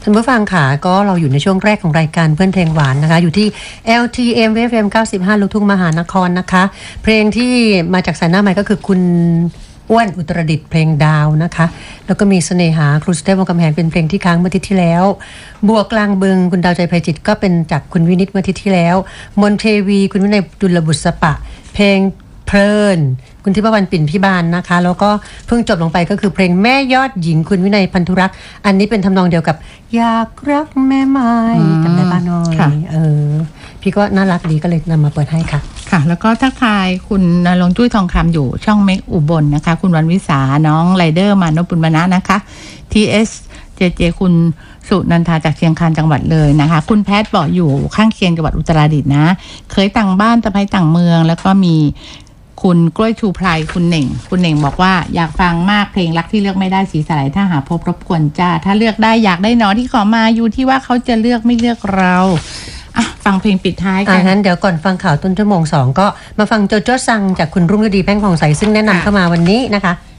ท่านผู้ฟังค่ะก็เราอยู่ในช่วงแรกของรายการเพื่อนเพลงหวานนะคะอยู่ที่ LTM FM 95 ลูกทุ่งมหานครนะคะเพลงที่มาจากสายหน้าใหม่ก็คือคุณอ้วนอุตรดิตถ์เพลงดาวนะคะแล้วก็มีเสน่หาครูสเตฟวงกำแหงเป็นเพลงที่ค้างเมื่ออาทิตย์ที่แล้วบัวกลางบึงคุณดาวใจไพจิตก็เป็นจากคุณวินิตเมื่ออาทิตย์ที่แล้วมนเทวีคุณวินัยดุลบุษปะเพลงเพลินคุณทิพวรรณปิ่นพิบาลนะคะแล้วก็เพิ่งจบลงไปก็คือเพลงแม่ยอดหญิงคุณวินัยพันธุรักษ์อันนี้เป็นทำนองเดียวกับอยากรักแม่ไม้จำได้ป้าน้อยพี่ก็น่ารักดีก็เลยนำมาเปิดให้ค่ะค่ะแล้วก็ทักทายคุณณรงค์จุ้ยทองคำอยู่ช่องเมกอุบลนะคะคุณวันวิสาน้องไรเดอร์มานพบุญมนะนะคะ TS JJ คุณสุนันทาจากเชียงคานจังหวัดเลยนะคะคุณแพทย์บอกอยู่ข้างเคียงจังหวัดอุตรดิตถ์นะเคยต่างบ้านตะไคร้ต่างเมืองแล้วก็มีคุณกล้วยชูไพรคุณเหน่งบอกว่าอยากฟังมากเพลงรักที่เลือกไม่ได้สีสลายถ้าหาพบรบกวนจ้าถ้าเลือกได้อยากได้หนอที่ขอมาอยู่ที่ว่าเขาจะเลือกไม่เลือกเราฟังเพลงปิดท้ายกันงั้นเดี๋ยวก่อนฟังข่าวต้นชั่วโมง2ก็มาฟังโจโจ้ซังจากคุณรุ่งฤดีแป้งผ่องใสซึ่งแนะนำเข้ามาวันนี้นะคะ